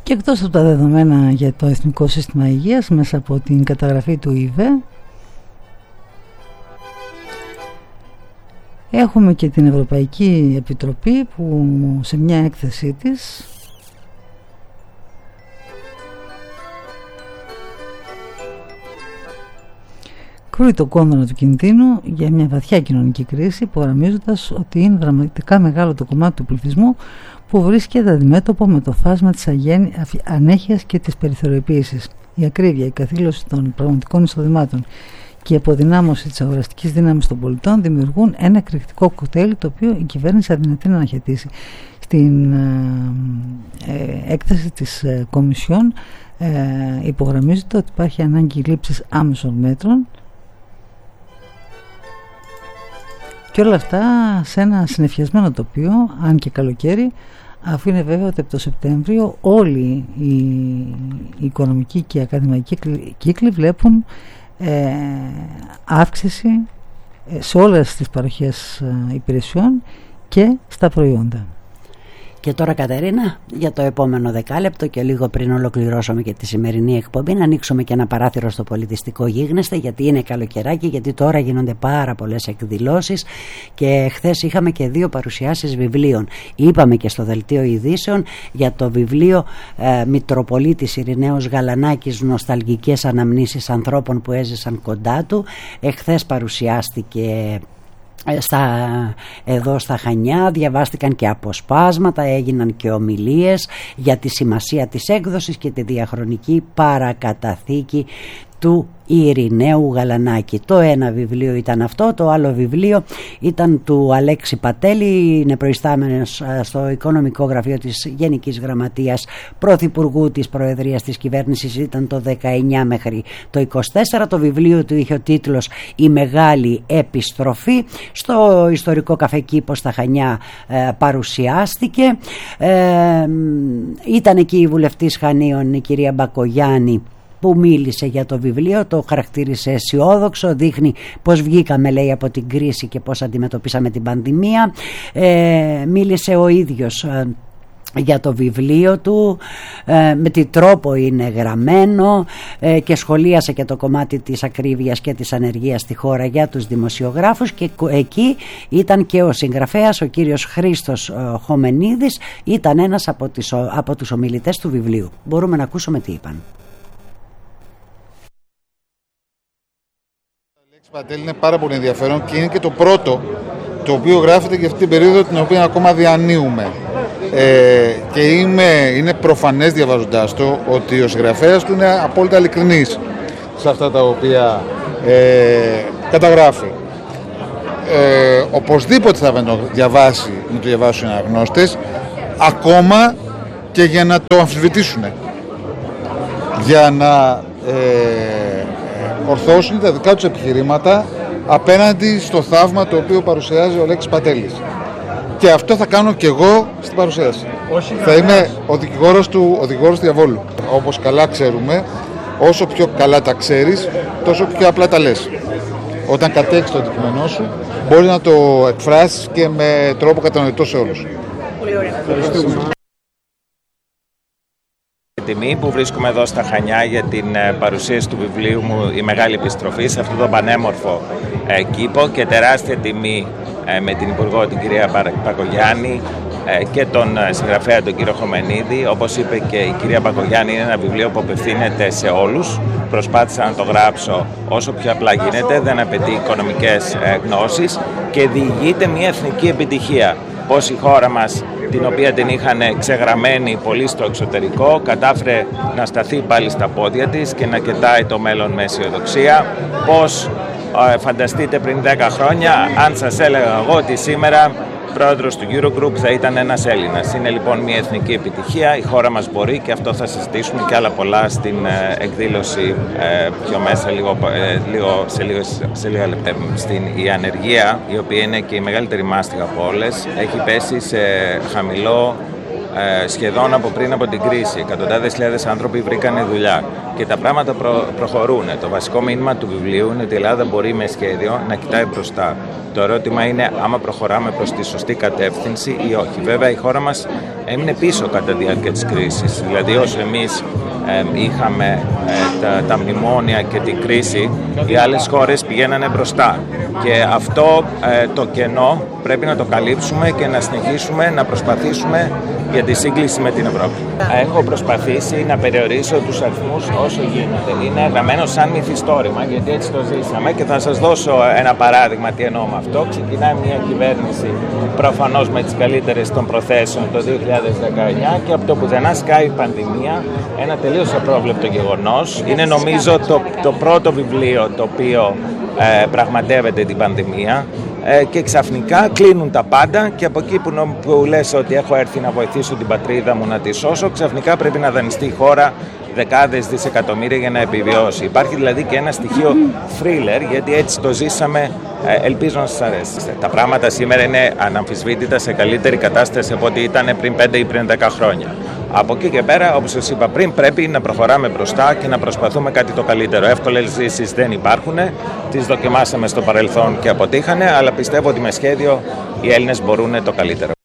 Και εκτός από τα δεδομένα για το Εθνικό Σύστημα Υγείας, μέσα από την καταγραφή του ΙΒΕ, έχουμε και την Ευρωπαϊκή Επιτροπή που σε μια έκθεσή της κρούει το κόδωνα του κινδύνου για μια βαθιά κοινωνική κρίση, υπογραμμίζοντας ότι είναι δραματικά μεγάλο το κομμάτι του πληθυσμού που βρίσκεται αντιμέτωπο με το φάσμα της ανέχειας και της περιθωριοποίησης. Η ακρίβεια, η καθήλωση των πραγματικών εισοδημάτων και η αποδυνάμωση της αγοραστικής δύναμης των πολιτών δημιουργούν ένα εκρηκτικό κοκτέιλ, το οποίο η κυβέρνηση αδυνατεί να αναχαιτήσει. Στην έκθεση της Κομισιόν υπογραμμίζεται ότι υπάρχει ανάγκη λήψης άμεσων μέτρων, και όλα αυτά σε ένα συννεφιασμένο τοπίο, αν και καλοκαίρι, αφού είναι βέβαιο ότι από το Σεπτέμβριο όλοι οι οικονομικοί και οι ακαδημαϊκοί κύκλοι βλέπουν αύξηση σε όλες τις παροχές υπηρεσιών και στα προϊόντα. Και τώρα, Κατερίνα, για το επόμενο δεκάλεπτο και λίγο πριν ολοκληρώσουμε και τη σημερινή εκπομπή, να ανοίξουμε και ένα παράθυρο στο πολιτιστικό γίγνεσθε, γιατί είναι καλοκαιράκι, γιατί τώρα γίνονται πάρα πολλές εκδηλώσεις και χθες είχαμε και 2 παρουσιάσεις βιβλίων. Είπαμε και στο δελτίο ειδήσεων για το βιβλίο Μητροπολίτης Ειρηναίος Γαλανάκης, νοσταλγικές αναμνήσεις ανθρώπων που έζησαν κοντά του. Εχθές παρουσιάστηκε εδώ στα Χανιά, διαβάστηκαν και αποσπάσματα, έγιναν και ομιλίες για τη σημασία της έκδοσης και τη διαχρονική παρακαταθήκη του Ειρηναίου Γαλανάκη. Το ένα βιβλίο ήταν αυτό, το άλλο βιβλίο ήταν του Αλέξη Πατέλη, είναι προϊστάμενος στο Οικονομικό Γραφείο της Γενικής Γραμματείας Πρωθυπουργού της Προεδρίας της Κυβέρνησης, ήταν το 19 μέχρι το 24. Το βιβλίο του είχε ο τίτλος «Η Μεγάλη Επιστροφή». Στο Ιστορικό Καφεκήπο στα Χανιά παρουσιάστηκε. Ήταν εκεί η βουλευτής Χανίων, η κυρία Μπακογιάννη, που μίλησε για το βιβλίο, το χαρακτήρισε αισιόδοξο, δείχνει πως βγήκαμε, λέει, από την κρίση και πως αντιμετωπίσαμε την πανδημία. Μίλησε ο ίδιος για το βιβλίο του, με τι τρόπο είναι γραμμένο, και σχολίασε και το κομμάτι της ακρίβειας και της ανεργίας στη χώρα για τους δημοσιογράφους, και εκεί ήταν και ο συγγραφέας, ο κύριος Χρήστος Χομενίδης, ήταν ένας από τους ομιλητές του βιβλίου. Μπορούμε να ακούσουμε τι είπαν. Παντέλη, είναι πάρα πολύ ενδιαφέρον και είναι και το πρώτο το οποίο γράφεται για αυτή την περίοδο την οποία ακόμα διανύουμε. Και είναι προφανές διαβάζοντάς το ότι ο συγγραφέας του είναι απόλυτα ειλικρινής σε αυτά τα οποία καταγράφει. Οπωσδήποτε θα το διαβάσουν οι αναγνώστες, ακόμα και για να το αμφισβητήσουν, για να ορθώσουν τα δικά τους επιχειρήματα απέναντι στο θαύμα το οποίο παρουσιάζει ο Αλέξης Πατέλης. Και αυτό θα κάνω και εγώ στην παρουσίαση. Θα είμαι ο δικηγόρος του διαβόλου. Όπως καλά ξέρουμε, όσο πιο καλά τα ξέρεις, τόσο πιο απλά τα λες. Όταν κατέχεις το αντικείμενό σου, μπορείς να το εκφράσεις και με τρόπο κατανοητό σε όλους. Πολύ ωραία. Τιμή που βρίσκομαι εδώ στα Χανιά για την παρουσίαση του βιβλίου μου «Η Μεγάλη Επιστροφή» σε αυτόν τον πανέμορφο κήπο, και τεράστια τιμή με την Υπουργό, την κυρία Μπακογιάννη, και τον συγγραφέα, τον κύριο Χομενίδη. Όπως είπε και η κυρία Μπακογιάννη, είναι ένα βιβλίο που απευθύνεται σε όλους. Προσπάθησα να το γράψω όσο πιο απλά γίνεται, δεν απαιτεί οικονομικές γνώσεις και διηγείται μια εθνική επιτυχία. Πώς η χώρα μας, την οποία την είχαν ξεγραμμένη πολύ στο εξωτερικό, κατάφερε να σταθεί πάλι στα πόδια της και να κοιτάει το μέλλον με αισιοδοξία. Πώς φανταστείτε πριν 10 χρόνια, αν σας έλεγα εγώ ότι σήμερα πρόεδρος του Eurogroup θα ήταν ένας Έλληνας. Είναι λοιπόν μια εθνική επιτυχία, η χώρα μας μπορεί, και αυτό θα συζητήσουμε και άλλα πολλά στην εκδήλωση πιο μέσα, σε λίγα λεπτά. Η ανεργία, η οποία είναι και η μεγαλύτερη μάστιγα από όλες, έχει πέσει σε χαμηλό σχεδόν από πριν από την κρίση. Εκατοντάδες χιλιάδες άνθρωποι βρήκανε δουλειά και τα πράγματα προχωρούν. Το βασικό μήνυμα του βιβλίου είναι ότι η Ελλάδα μπορεί με σχέδιο να κοιτάει μπροστά. Το ερώτημα είναι άμα προχωράμε προς τη σωστή κατεύθυνση ή όχι. Βέβαια η χώρα μας έμεινε πίσω κατά τη διάρκεια της κρίσης. Δηλαδή όσο εμείς είχαμε τα μνημόνια και την κρίση, οι άλλες χώρες πηγαίνανε μπροστά. Και αυτό το κενό πρέπει να το καλύψουμε και να συνεχίσουμε να προσπαθήσουμε για τη σύγκληση με την Ευρώπη. Έχω προσπαθήσει να περιορίσω τους αριθμούς όσο γίνεται. Είναι γραμμένο σαν μυθιστόρημα, γιατί έτσι το ζήσαμε, και θα σας δώσω ένα παράδειγμα τι εννοώ με αυτό. Ξεκινάει μια κυβέρνηση προφανώς με τις καλύτερες των προθέσεων το 2019 και από το πουθενά σκάει η πανδημία, ένα τελείως απρόβλεπτο γεγονός. Είναι νομίζω το πρώτο βιβλίο το οποίο πραγματεύεται την πανδημία. Και ξαφνικά κλείνουν τα πάντα και από εκεί που λες ότι έχω έρθει να βοηθήσω την πατρίδα μου να τη σώσω, ξαφνικά πρέπει να δανειστεί η χώρα δεκάδες δισεκατομμύρια για να επιβιώσει. Υπάρχει δηλαδή και ένα στοιχείο thriller, γιατί έτσι το ζήσαμε, ελπίζω να σας αρέσει. Τα πράγματα σήμερα είναι αναμφισβήτητα σε καλύτερη κατάσταση από ό,τι ήταν πριν 5 ή πριν 10 χρόνια. Από εκεί και πέρα, όπως σας είπα πριν, πρέπει να προχωράμε μπροστά και να προσπαθούμε κάτι το καλύτερο. Εύκολες λύσεις δεν υπάρχουν, τις δοκιμάσαμε στο παρελθόν και αποτύχανε, αλλά πιστεύω ότι με σχέδιο οι Έλληνες μπορούν το καλύτερο.